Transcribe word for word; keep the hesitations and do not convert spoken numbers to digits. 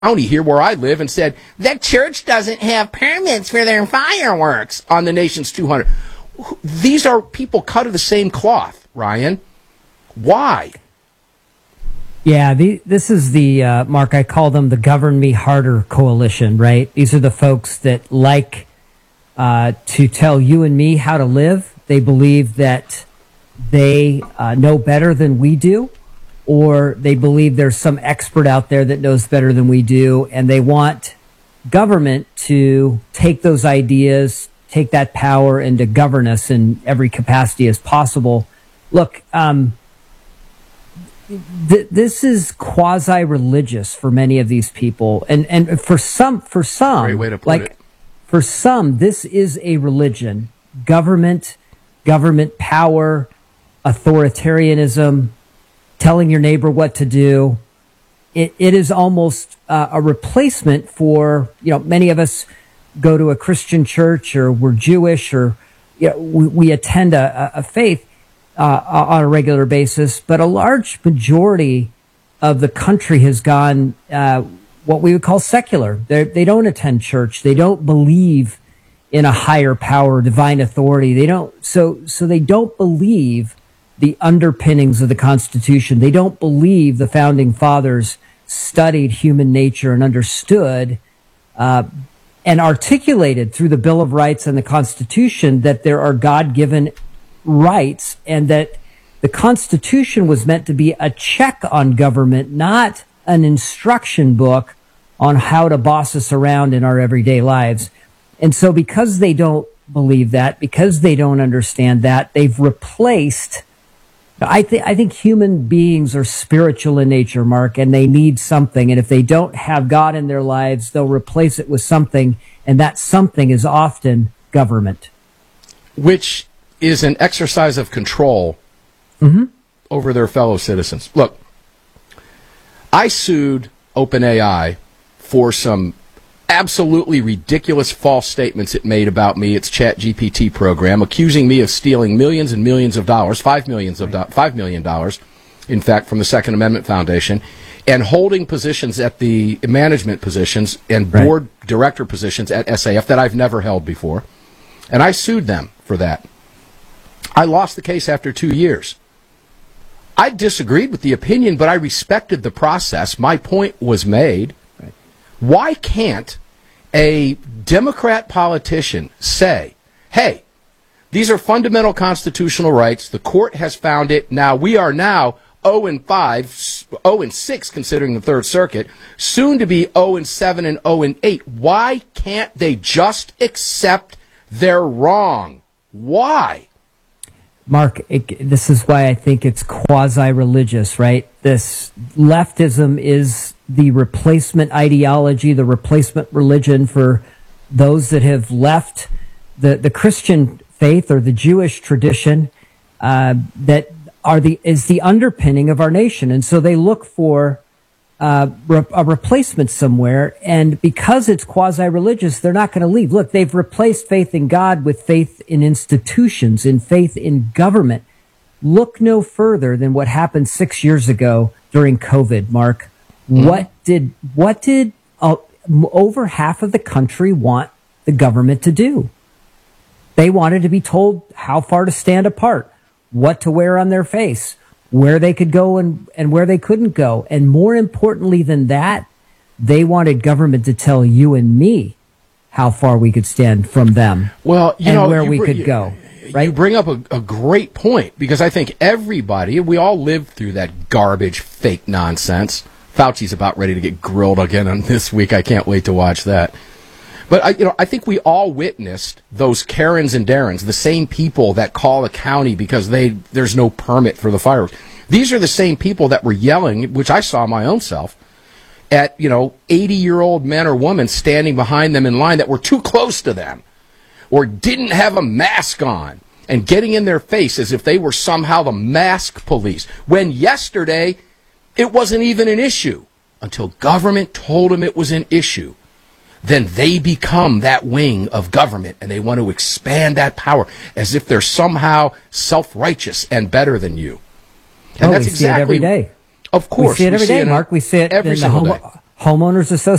county here where I live and said, that church doesn't have permits for their fireworks on the nation's two hundred. These are people cut of the same cloth, Ryan. Why? Yeah, the, this is the, uh, Mark, I call them the Govern Me Harder coalition, right? These are the folks that like uh, to tell you and me how to live. They believe that they uh, know better than we do, or they believe there's some expert out there that knows better than we do, and they want government to take those ideas, take that power, and to govern us in every capacity as possible. Look, um, th- this is quasi-religious for many of these people, and and for some, for some, Great way to put like it. for some, this is a religion. Government, government power, authoritarianism, telling your neighbor what to do. It, it is almost uh, a replacement for, you know, many of us go to a Christian church, or we're Jewish, or you know, we, we attend a, a faith uh, on a regular basis. But a large majority of the country has gone uh, what we would call secular. They're, they don't attend church. They don't believe in a higher power, divine authority. They don't. So so they don't believe the underpinnings of the Constitution. They don't believe the founding fathers studied human nature and understood uh, and articulated through the Bill of Rights and the Constitution that there are God-given rights, and that the Constitution was meant to be a check on government, not an instruction book on how to boss us around in our everyday lives. And so because they don't believe that, because they don't understand that, they've replaced... I think I think human beings are spiritual in nature, Mark, and they need something. And if they don't have God in their lives, they'll replace it with something, and that something is often government. Which is an exercise of control mm-hmm. over their fellow citizens. Look, I sued OpenAI for some absolutely ridiculous false statements it made about me, its Chat G P T program, accusing me of stealing millions and millions of dollars, five millions of do- five million dollars, in fact, from the Second Amendment Foundation, and holding positions at the management positions and board right. director positions at S A F that I've never held before. And I sued them for that. I lost the case after two years. I disagreed with the opinion, but I respected the process. My point was made. Right. Why can't a Democrat politician say, hey, these are fundamental constitutional rights. The court has found it. Now, we are now oh and five, oh and six, considering the Third Circuit, soon to be oh and seven and oh and eight. Why can't they just accept they're wrong? Why? Mark, it, this is why I think it's quasi-religious, right? This leftism is the replacement ideology, the replacement religion for those that have left the, the Christian faith or the Jewish tradition uh, that are the is the underpinning of our nation. And so they look for uh, re- a replacement somewhere. And because it's quasi-religious, they're not going to leave. Look, they've replaced faith in God with faith in institutions, in faith in government. Look no further than what happened six years ago during COVID, Mark. Mm-hmm. What did what did uh, over half of the country want the government to do? They wanted to be told how far to stand apart, what to wear on their face, where they could go and, and where they couldn't go. And more importantly than that, they wanted government to tell you and me how far we could stand from them, well, you and know, where you we br- could you, go. Right? You bring up a, a great point, because I think everybody, we all lived through that garbage, fake nonsense. Fauci's about ready to get grilled again on this week. I can't wait to watch that. But I, you know, I think we all witnessed those Karens and Darrens, the same people that call the county because they there's no permit for the fireworks. These are the same people that were yelling, which I saw my own self, at, you know, eighty-year-old men or women standing behind them in line that were too close to them, or didn't have a mask on, and getting in their face as if they were somehow the mask police, when yesterday it wasn't even an issue until government told them it was an issue. Then they become that wing of government, and they want to expand that power as if they're somehow self-righteous and better than you. And oh, that's we exactly, see it every day. Of course. We see it every we see day, it Mark. We see it every in the single homo- day. homeowners associations